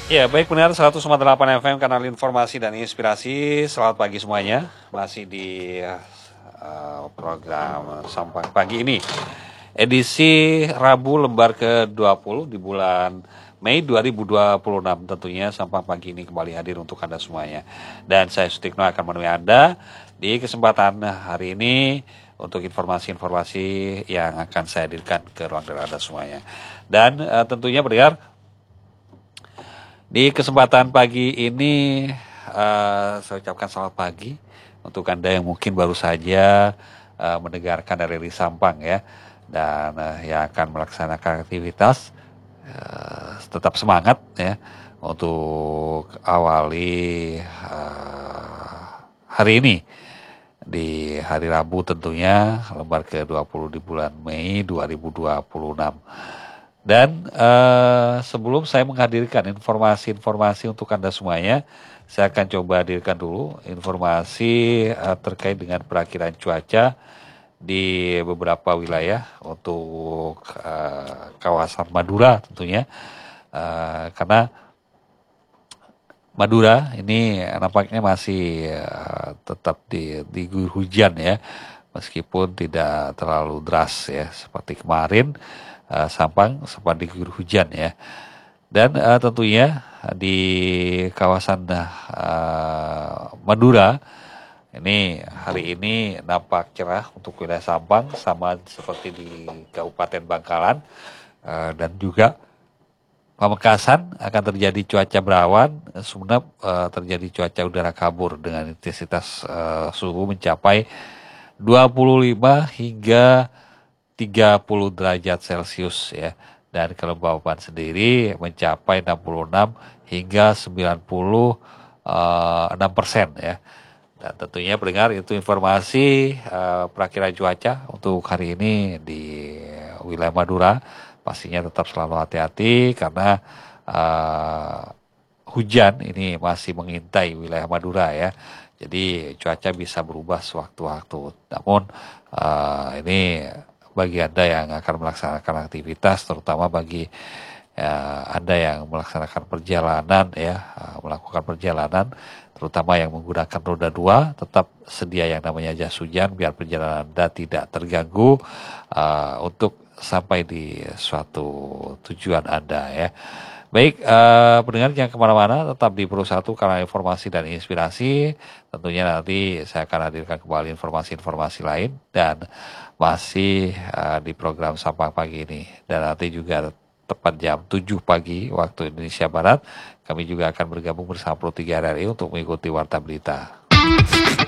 Ya, baik benar 100,8 FM kanal informasi dan inspirasi. Selamat pagi semuanya. Masih di program Sampang Pagi ini. Edisi Rabu lembar ke-20 di bulan Mei 2026 tentunya Sampang Pagi ini kembali hadir untuk Anda semuanya. Dan saya Sutikno akan menemui Anda di kesempatan hari ini untuk informasi-informasi yang akan saya hadirkan ke ruang dengar Anda semuanya. Dan tentunya pendengar, di kesempatan pagi ini saya ucapkan selamat pagi untuk Anda yang mungkin baru saja mendengarkan dari Sampang ya, dan yang akan melaksanakan aktivitas tetap semangat ya untuk awali hari ini di hari Rabu tentunya lembar ke-20 di bulan Mei 2026. Dan sebelum saya menghadirkan informasi-informasi untuk Anda semuanya, saya akan coba hadirkan dulu informasi terkait dengan perakiraan cuaca di beberapa wilayah untuk kawasan Madura tentunya. Karena Madura ini nampaknya masih tetap diguyur hujan ya, meskipun tidak terlalu deras ya seperti kemarin. Sampang sempat diguyur hujan ya, dan tentunya di kawasan Madura ini hari ini nampak cerah untuk wilayah Sampang sama seperti di Kabupaten Bangkalan, dan juga Pamekasan akan terjadi cuaca berawan, Sumeneb terjadi cuaca udara kabur dengan intensitas suhu mencapai 25 hingga 30 derajat Celcius ya. Dan kelembapan sendiri mencapai 66 hingga 96% ya. Dan tentunya pendengar, itu informasi perakiraan cuaca untuk hari ini di wilayah Madura. Pastinya tetap selalu hati-hati karena hujan ini masih mengintai wilayah Madura ya. Jadi cuaca bisa berubah sewaktu-waktu. Namun ini bagi Anda yang akan melaksanakan aktivitas, terutama bagi Anda yang melaksanakan perjalanan ya, melakukan perjalanan, terutama yang menggunakan roda 2, tetap sedia yang namanya jas hujan biar perjalanan Anda tidak terganggu untuk sampai di suatu tujuan Anda ya. Baik, pendengar jangan kemana-mana, tetap di Pro 1 karena informasi dan inspirasi. Tentunya nanti saya akan hadirkan kembali informasi-informasi lain dan masih di program Sampang Pagi ini. Dan nanti juga tepat jam 7 pagi waktu Indonesia Barat, kami juga akan bergabung bersama Pro 3 RRI untuk mengikuti Warta Berita.